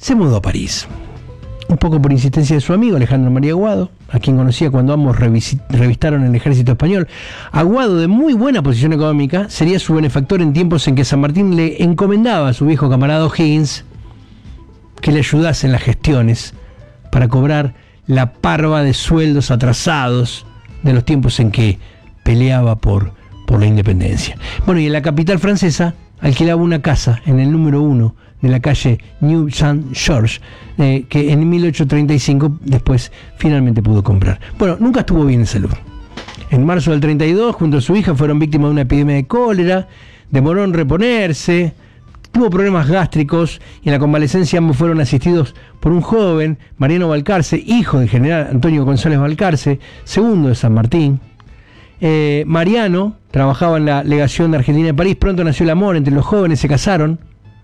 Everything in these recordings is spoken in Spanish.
se mudó a París. Un poco por insistencia de su amigo Alejandro María Aguado, a quien conocía cuando ambos revistaron el ejército español. Aguado, de muy buena posición económica, sería su benefactor en tiempos en que San Martín le encomendaba a su viejo camarada O'Higgins que le ayudase en las gestiones para cobrar la parva de sueldos atrasados de los tiempos en que peleaba por la independencia. Bueno, y en la capital francesa alquilaba una casa en el número 1 de la calle New Saint-Georges, que en 1835 después finalmente pudo comprar. Bueno, nunca estuvo bien en salud. En marzo del 32, junto a su hija, fueron víctimas de una epidemia de cólera, demoró en reponerse, tuvo problemas gástricos y en la convalecencia ambos fueron asistidos por un joven, Mariano Balcarce, hijo del general Antonio González Balcarce, segundo de San Martín. Mariano trabajaba en la legación de Argentina en París, pronto nació el amor entre los jóvenes, se casaron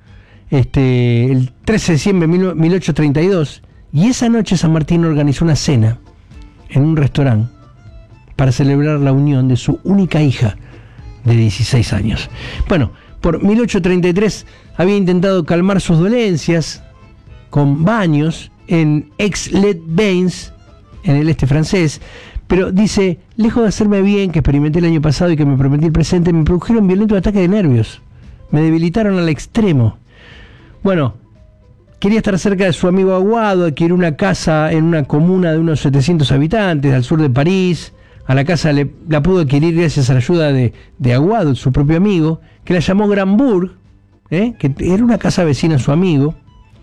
el 13 de diciembre de 1832, y esa noche San Martín organizó una cena en un restaurante para celebrar la unión de su única hija de 16 años. Bueno, por 1833 había intentado calmar sus dolencias con baños en Aix-les-Bains, en el este francés, pero dice, lejos de hacerme bien, que experimenté el año pasado y que me prometí el presente, me produjeron violentos ataques de nervios, me debilitaron al extremo. Bueno, quería estar cerca de su amigo Aguado, adquirió una casa en una comuna de unos 700 habitantes al sur de París. A la casa la pudo adquirir gracias a la ayuda de Aguado, su propio amigo, que la llamó Granbourg, que era una casa vecina a su amigo.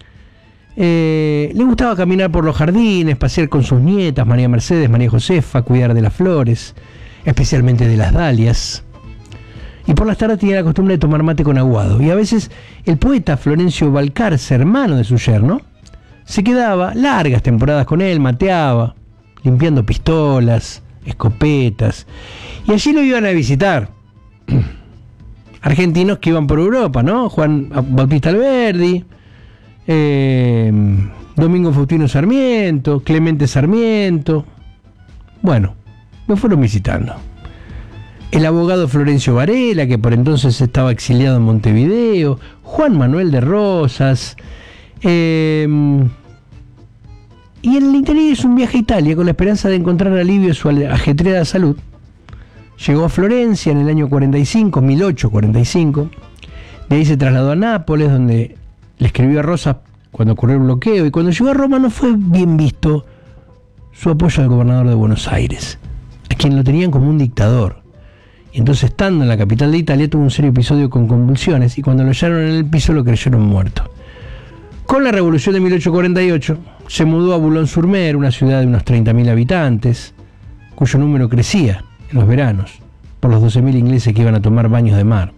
Le gustaba caminar por los jardines, pasear con sus nietas, María Mercedes, María Josefa, cuidar de las flores, especialmente de las dalias. Y por las tardes tenía la costumbre de tomar mate con Aguado. Y a veces el poeta Florencio Balcarce, hermano de su yerno, se quedaba largas temporadas con él, mateaba, limpiando pistolas, escopetas. Y allí lo iban a visitar argentinos que iban por Europa, ¿no? Juan Bautista Alberdi, Domingo Faustino Sarmiento, Clemente Sarmiento. Bueno, lo fueron visitando. El abogado Florencio Varela, que por entonces estaba exiliado en Montevideo, Juan Manuel de Rosas, y en el interior hizo un viaje a Italia con la esperanza de encontrar alivio a su ajetreada salud. Llegó a Florencia en el año 1845, de ahí se trasladó a Nápoles, donde le escribió a Rosas cuando ocurrió el bloqueo, y cuando llegó a Roma no fue bien visto su apoyo al gobernador de Buenos Aires, a quien lo tenían como un dictador. Y entonces, estando en la capital de Italia, tuvo un serio episodio con convulsiones, y cuando lo hallaron en el piso lo creyeron muerto. Con la revolución de 1848 se mudó a Boulogne-sur-Mer, una ciudad de unos 30.000 habitantes, cuyo número crecía en los veranos por los 12.000 ingleses que iban a tomar baños de mar.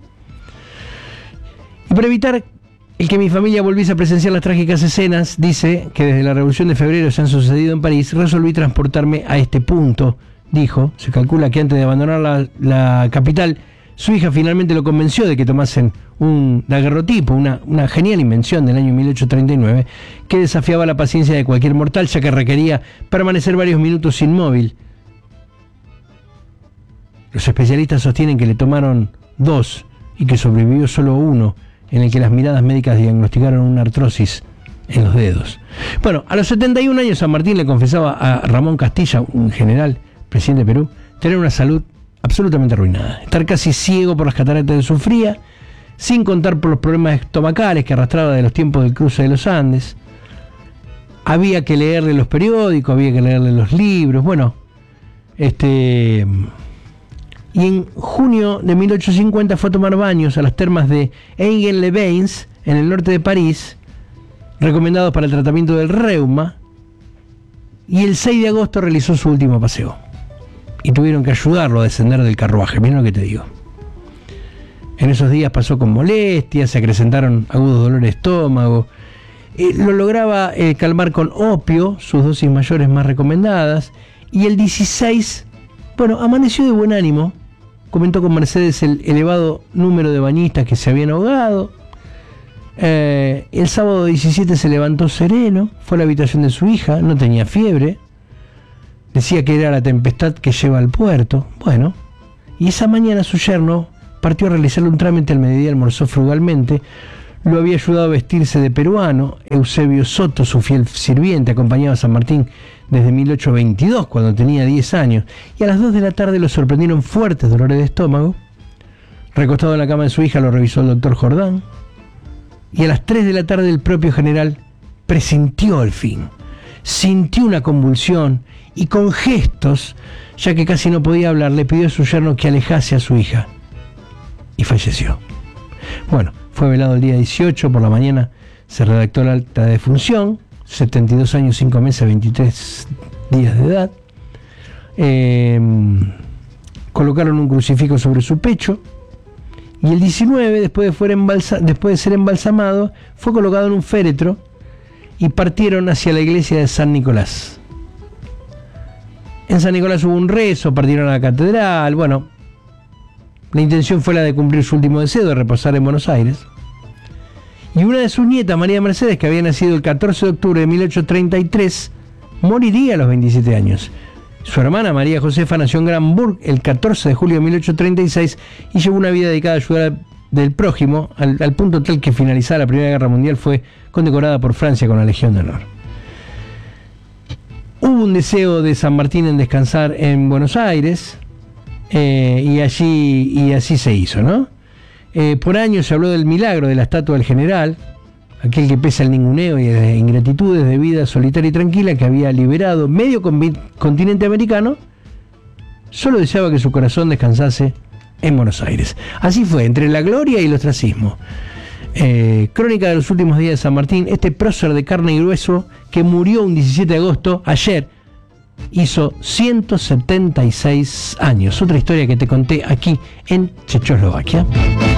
Y para evitar el que mi familia volviese a presenciar las trágicas escenas, dice que desde la Revolución de Febrero se han sucedido en París, resolví transportarme a este punto, dijo. Se calcula que antes de abandonar la capital, su hija finalmente lo convenció de que tomasen un daguerrotipo, una genial invención del año 1839, que desafiaba la paciencia de cualquier mortal, ya que requería permanecer varios minutos inmóvil. Los especialistas sostienen que le tomaron 2 y que sobrevivió solo 1, en el que las miradas médicas diagnosticaron una artrosis en los dedos. Bueno, a los 71 años San Martín le confesaba a Ramón Castilla, un general, presidente de Perú, tener una salud absolutamente arruinada, estar casi ciego por las cataratas que sufría, sin contar por los problemas estomacales que arrastraba de los tiempos del cruce de los Andes. Había que leerle los periódicos, había que leerle los libros, bueno, y en junio de 1850 fue a tomar baños a las termas de Aix-les-Bains, en el norte de París, recomendados para el tratamiento del reuma, y el 6 de agosto realizó su último paseo. Y tuvieron que ayudarlo a descender del carruaje, miren lo que te digo. En esos días pasó con molestias, se acrecentaron agudos dolores de estómago. Lo lograba calmar con opio, sus dosis mayores más recomendadas, y el 16, bueno, amaneció de buen ánimo. Comentó con Mercedes el elevado número de bañistas que se habían ahogado. El sábado 17 se levantó sereno, fue a la habitación de su hija, no tenía fiebre, decía que era la tempestad que lleva al puerto. Bueno, y esa mañana su yerno partió a realizarle un trámite al mediodía, almorzó frugalmente, lo había ayudado a vestirse de peruano. Eusebio Soto, su fiel sirviente, acompañaba a San Martín desde 1822, cuando tenía 10 años, y a las 2 de la tarde lo sorprendieron fuertes dolores de estómago. Recostado en la cama de su hija lo revisó el doctor Jordán, y a las 3 de la tarde el propio general presintió el fin. Sintió una convulsión y con gestos, ya que casi no podía hablar, le pidió a su yerno que alejase a su hija. Y falleció. Bueno, fue velado el día 18 por la mañana, se redactó la acta de defunción, 72 años, 5 meses, 23 días de edad. Colocaron un crucifijo sobre su pecho, y el 19, después de ser embalsamado, fue colocado en un féretro y partieron hacia la iglesia de San Nicolás. En San Nicolás hubo un rezo, partieron a la catedral. Bueno, la intención fue la de cumplir su último deseo, de reposar en Buenos Aires. Y una de sus nietas, María Mercedes, que había nacido el 14 de octubre de 1833, moriría a los 27 años. Su hermana María Josefa nació en Gramburg el 14 de julio de 1836 y llevó una vida dedicada a ayudar del prójimo, al punto tal que finalizada la Primera Guerra Mundial fue condecorada por Francia con la Legión de Honor. Hubo un deseo de San Martín en descansar en Buenos Aires, y así se hizo, ¿no? Por años se habló del milagro de la estatua del general, aquel que pesa el ninguneo y las ingratitudes de vida solitaria y tranquila que había liberado medio continente americano. Solo deseaba que su corazón descansase en Buenos Aires. Así fue, entre la gloria y el ostracismo. Crónica de los últimos días de San Martín, este prócer de carne y hueso que murió un 17 de agosto, ayer, hizo 176 años. Otra historia que te conté aquí en Checoslovaquia.